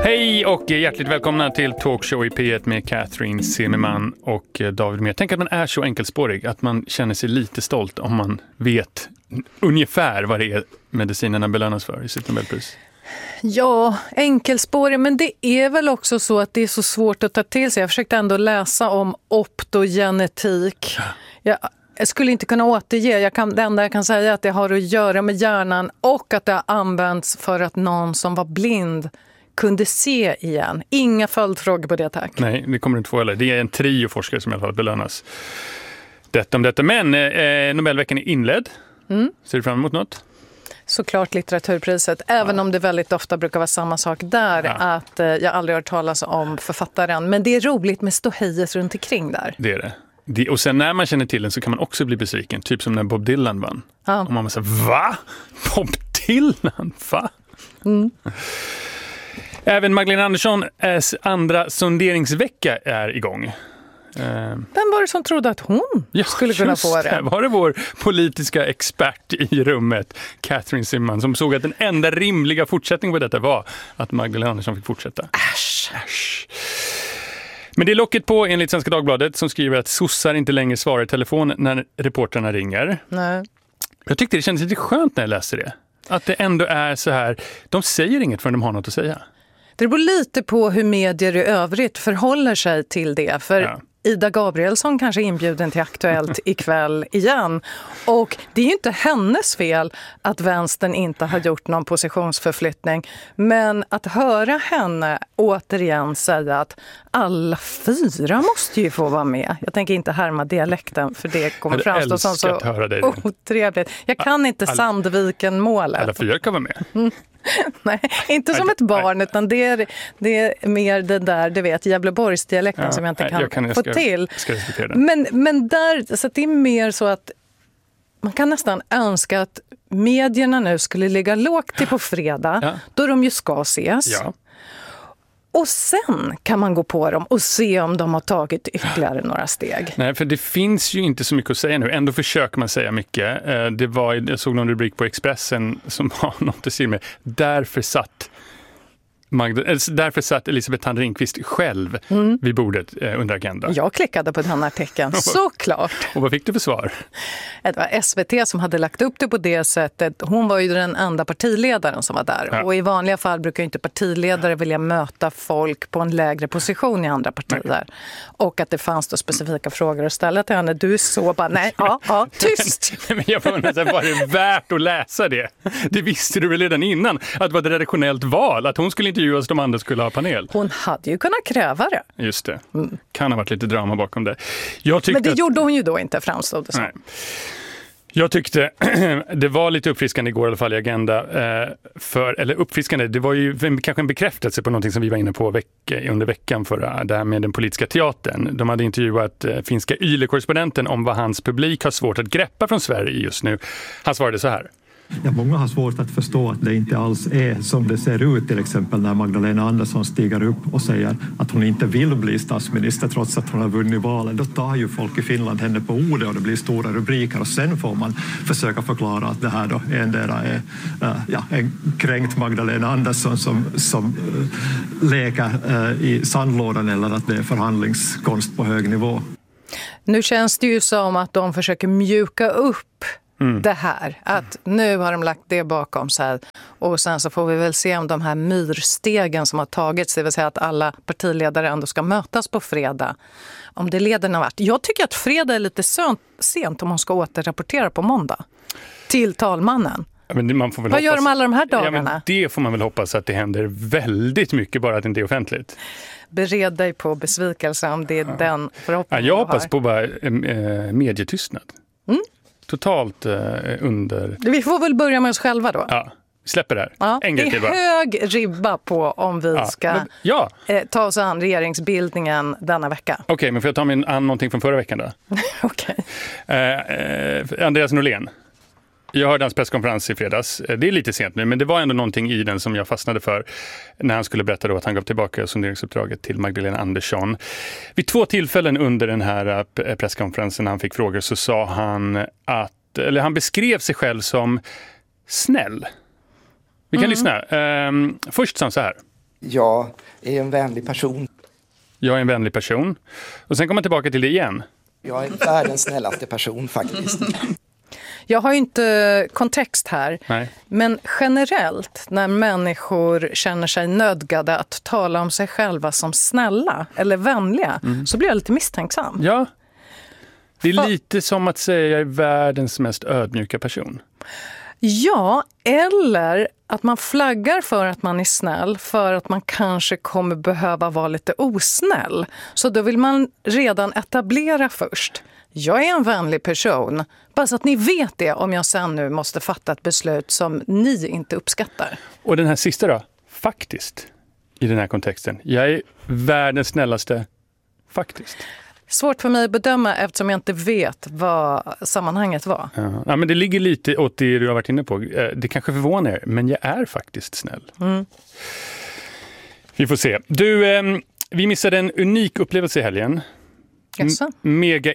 Hej och hjärtligt välkomna till Talkshow i P1 med Catherine Zimmerman och David Mer. Tänk att man är så enkelspårig att man känner sig lite stolt om man vet ungefär vad det är medicinerna belönas för i sitt Nobelpris. Ja, enkelspårig, men det är väl också så att det är så svårt att ta till sig. Jag försökte ändå läsa om optogenetik. Jag skulle inte kunna återge. Det enda jag kan säga är att det har att göra med hjärnan och att det har använts för att någon som var blind kunde se igen. Inga följdfrågor på det, tack. Nej, det kommer du inte få heller. Det är en trio forskare som i alla fall belönas. Detta om detta. Men Nobelveckan är inledd. Ser du fram emot något? Såklart litteraturpriset, även om det väldigt ofta brukar vara samma sak där, att jag aldrig har hört talas om författaren. Men det är roligt med ståhejet runt omkring där. Det är det. Och sen när man känner till den så kan man också bli besviken. Typ som när Bob Dylan vann. Ja. Och man säger, va? Bob Dylan? Va? Även Magdalena Anderssons andra sonderingsvecka är igång. Vem var det som trodde att hon skulle kunna få det? Var det vår politiska expert i rummet, Catherine Zimmerman, som såg att den enda rimliga fortsättningen på detta var att Magdalena Andersson fick fortsätta? Äsch. Men det är locket på enligt Svenska Dagbladet som skriver att sossar inte längre svarar i telefon när reporterna ringer. Nej. Jag tyckte det kändes lite skönt när jag läste det. Att det ändå är så här, de säger inget förrän de har något att säga. Det beror lite på hur medier i övrigt förhåller sig till det. För Ida Gabrielsson kanske är inbjuden till Aktuellt ikväll igen. Och det är ju inte hennes fel att vänstern inte har gjort någon positionsförflyttning. Men att höra henne återigen säga att alla fyra måste ju få vara med. Jag tänker inte härma dialekten för det kommer framstå som så otrevligt. Jag kan inte Sandviken-målet. Alla fyra kan vara med. Nej, inte som ett barn, utan det är mer det där, du vet, Gävleborgsdialekten som jag inte kan få till. Men där, så det är mer så att man kan nästan önska att medierna nu skulle ligga lågt till på fredag, då de ju ska ses. Ja. Och sen kan man gå på dem och se om de har tagit ytterligare några steg. Nej, för det finns ju inte så mycket att säga nu. Ändå försöker man säga mycket. Jag såg någon rubrik på Expressen som har något att säga med. Därför satt Elisabeth Thand Ringqvist själv vid bordet under Agenda. Jag klickade på den artikeln, såklart. Och vad fick du för svar? Det var SVT som hade lagt upp det på det sättet. Hon var ju den enda partiledaren som var där. Ja. Och i vanliga fall brukar ju inte partiledare vilja möta folk på en lägre position i andra partier. Nej. Och att det fanns då specifika frågor att ställa till henne. Du så bara, nej, tyst! Men jag undrar, var det värt att läsa det? Det visste du väl redan innan, att det var ett redaktionellt val, att hon skulle intervjuas, de andra skulle ha panel. Hon hade ju kunnat kräva det. Just det. Kan ha varit lite drama bakom det. Men det gjorde hon ju då inte, framstod det som. Nej. Jag tyckte det var lite uppfriskande igår i alla fall i Agenda. Uppfriskande, det var ju kanske en bekräftelse på någonting som vi var inne på under veckan förra, det här med den politiska teatern. De hade intervjuat finska YLE-korrespondenten om vad hans publik har svårt att greppa från Sverige just nu. Han svarade så här. Ja, många har svårt att förstå att det inte alls är som det ser ut, till exempel när Magdalena Andersson stiger upp och säger att hon inte vill bli statsminister trots att hon har vunnit valet. Då tar ju folk i Finland henne på ordet och det blir stora rubriker och sen får man försöka förklara att det här då endera är en kränkt Magdalena Andersson som leker i sandlådan eller att det är förhandlingskonst på hög nivå. Nu känns det ju som att de försöker mjuka upp det här, att nu har de lagt det bakom sig och sen så får vi väl se om de här myrstegen som har tagits, det vill säga att alla partiledare ändå ska mötas på fredag, om det leder någon vart. Jag tycker att fredag är lite sent om man ska återrapportera på måndag till talmannen. Men man får väl Vad gör de alla de här dagarna? Ja, men det får man väl hoppas att det händer väldigt mycket, bara att det inte är offentligt. Bered dig på besvikelse om det är den förhoppningen. Jag hoppas på bara medietystnad. Totalt under... Vi får väl börja med oss själva då. Ja, vi släpper det här. Ja, det är hög ribba på om vi ska ta oss an regeringsbildningen denna vecka. Okej, men får jag ta mig an någonting från förra veckan då? Okej. Andreas Norlén. Jag hörde hans presskonferens i fredags. Det är lite sent nu, men det var ändå någonting i den som jag fastnade för när han skulle berätta då att han gav tillbaka sonderingsuppdraget till Magdalena Andersson. Vid 2 tillfällen under den här presskonferensen när han fick frågor så sa han han beskrev sig själv som snäll. Vi kan lyssna. Först sa han så här. Jag är en vänlig person. Jag är en vänlig person. Och sen kommer man tillbaka till det igen. Jag är världens snällaste person faktiskt. Jag har ju inte kontext här, Nej. men generellt när människor känner sig nödgade att tala om sig själva som snälla eller vänliga så blir jag lite misstänksam. Ja, det är lite som att säga jag är världens mest ödmjuka person. Ja, eller att man flaggar för att man är snäll för att man kanske kommer behöva vara lite osnäll. Så då vill man redan etablera först. Jag är en vänlig person. Bara så att ni vet det om jag sen nu måste fatta ett beslut som ni inte uppskattar. Och den här sista då? Faktiskt. I den här kontexten. Jag är världens snällaste. Faktiskt. Svårt för mig att bedöma eftersom jag inte vet vad sammanhanget var. Ja, men det ligger lite åt det du har varit inne på. Det kanske förvånar er, men jag är faktiskt snäll. Vi får se. Du, vi missade en unik upplevelse i helgen. Mega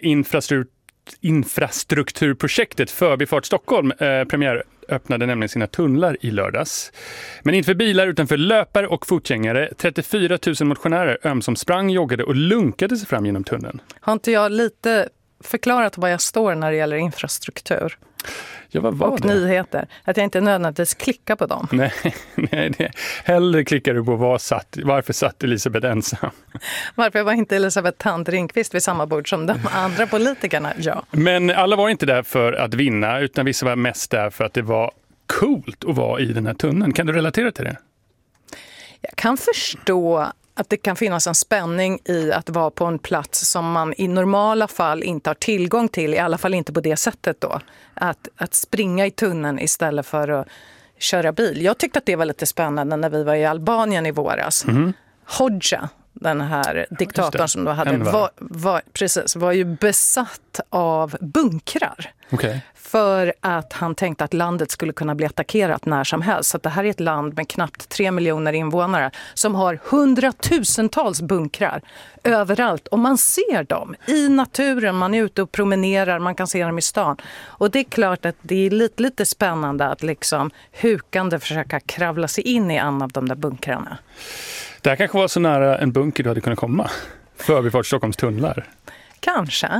infrastrukturprojektet Förbifart Stockholm premiär öppnade nämligen sina tunnlar i lördags. Men inte för bilar utan för löpare och fotgängare. 34 000 motionärer ömsom sprang, joggade och lunkade sig fram genom tunneln. Har inte jag lite förklarat vad jag står när det gäller infrastruktur? Ja, vad var och det? Nyheter. Att jag inte nödvändigtvis klickar på dem. Nej, hellre klickar du på varför satt Elisabeth ensam. Varför var inte Elisabeth Thand Ringqvist vid samma bord som de andra politikerna? Ja. Men alla var inte där för att vinna utan vissa var mest där för att det var coolt att vara i den här tunneln. Kan du relatera till det? Jag kan förstå att det kan finnas en spänning i att vara på en plats som man i normala fall inte har tillgång till, i alla fall inte på det sättet då. Att springa i tunneln istället för att köra bil. Jag tyckte att det var lite spännande när vi var i Albanien i våras. Hodja, den här diktatorn som då hade, var ju besatt av bunkrar. Okay. För att han tänkte att landet skulle kunna bli attackerat när som helst. Så att det här är ett land med knappt 3 miljoner invånare som har 100,000-tals bunkrar överallt. Och man ser dem i naturen, man är ute och promenerar, man kan se dem i stan. Och det är klart att det är lite spännande att liksom hukande försöka kravla sig in i en av de där bunkrarna. Det här kanske var så nära en bunker du hade kunnat komma. Förbifart Stockholms tunnlar. Kanske.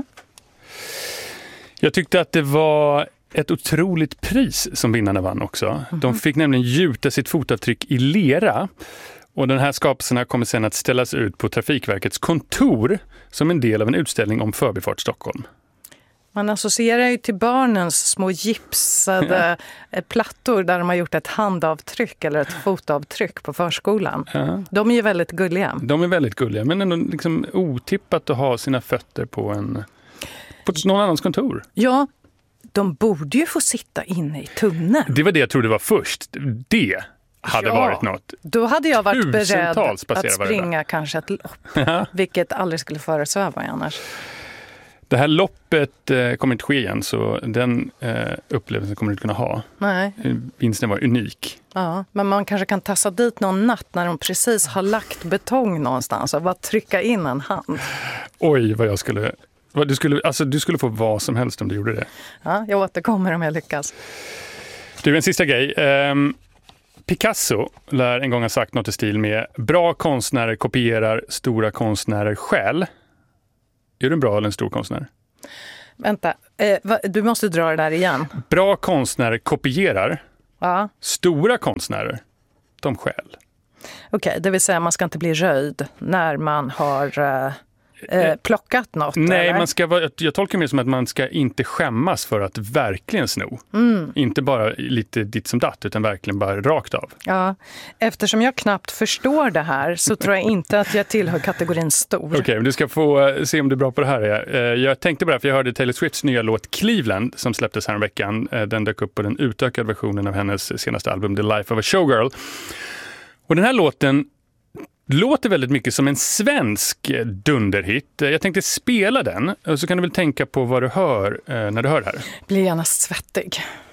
Jag tyckte att det var ett otroligt pris som vinnarna vann också. De fick nämligen gjuta sitt fotavtryck i lera. Och den här skapelserna kommer sedan att ställas ut på Trafikverkets kontor som en del av en utställning om Förbifart Stockholm. Man associerar ju till barnens små gipsade plattor där de har gjort ett handavtryck eller ett fotavtryck på förskolan. Ja. De är ju väldigt gulliga. De är väldigt gulliga, men ändå liksom otippat att ha sina fötter på någon annans kontor. Ja, de borde ju få sitta inne i tunneln. Det var det jag trodde var först. Det hade varit något. Då hade jag varit beredd att springa kanske ett lopp. Vilket aldrig skulle föresväva annars. Det här loppet kommer inte ske igen, så den upplevelsen kommer du inte kunna ha. Nej. Vinsten var unik. Ja, men man kanske kan tassa dit någon natt när de precis har lagt betong någonstans och bara trycka in en hand. Oj, vad jag skulle... Du skulle få vad som helst om du gjorde det. Ja, jag återkommer om jag lyckas. Du, en sista grej. Picasso lär en gång ha sagt något i stil med: bra konstnärer kopierar, stora konstnärer stjäl. Är du en bra eller en stor konstnär? Vänta, du måste dra det där igen. Bra konstnärer kopierar. Ja. Stora konstnärer, de stjäl. Okej, det vill säga man ska inte bli röjd när man har plockat något? Nej, eller? Jag tolkar det som att man ska inte skämmas för att verkligen sno. Inte bara lite ditt som datt, utan verkligen bara rakt av. Ja, eftersom jag knappt förstår det här så tror jag inte att jag tillhör kategorin stor. Okej, men du ska få se om du är bra på det här. Jag tänkte bara, för jag hörde Taylor Swifts nya låt Cleveland som släpptes här en veckan. Den dök upp på den utökade versionen av hennes senaste album The Life of a Showgirl. Och den här låten låter väldigt mycket som en svensk dunderhit. Jag tänkte spela den, och så kan du väl tänka på vad du hör när du hör det här. Blir gärna svettig.